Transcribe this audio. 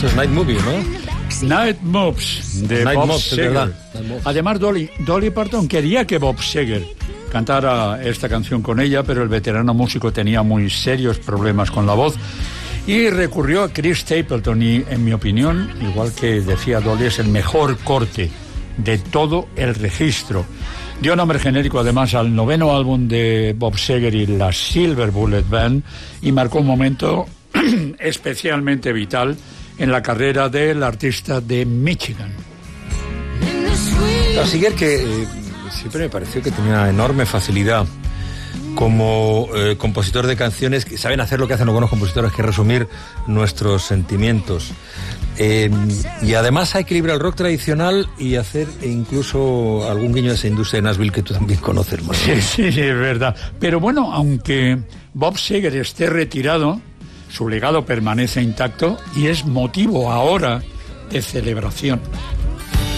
Eso es Night Movie, ¿no? Night Moves, de Night Bob Moves, Seger. es verdad. Night Moves. Además, Dolly Parton quería que Bob Seger cantara esta canción con ella, pero el veterano músico tenía muy serios problemas con la voz y recurrió a Chris Stapleton y, en mi opinión, igual que decía Dolly, es el mejor corte de todo el registro. Dio nombre genérico además al 9º álbum de Bob Seger y la Silver Bullet Band y marcó un momento especialmente vital en la carrera del artista de Michigan. A Seger, que siempre me pareció que tenía una enorme facilidad como compositor de canciones, que saben hacer lo que hacen los buenos compositores, que es resumir nuestros sentimientos. Y además hay que equilibrar el rock tradicional y hacer incluso algún guiño de esa industria de Nashville que tú también conoces, Manuel. Sí, es verdad. Pero bueno, aunque Bob Seger esté retirado, su legado permanece intacto y es motivo ahora de celebración.